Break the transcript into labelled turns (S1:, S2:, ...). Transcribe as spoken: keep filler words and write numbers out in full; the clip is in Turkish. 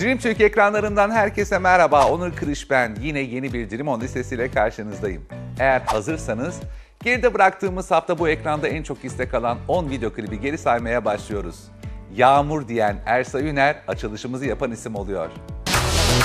S1: Dream Türk ekranlarından herkese merhaba. Onur Kırış ben. Yine yeni bir Dream On listesiyle karşınızdayım. Eğer hazırsanız geride bıraktığımız hafta bu ekranda en çok istek alan on video klibi geri saymaya başlıyoruz. Yağmur diyen Ersa Üner açılışımızı yapan isim oluyor.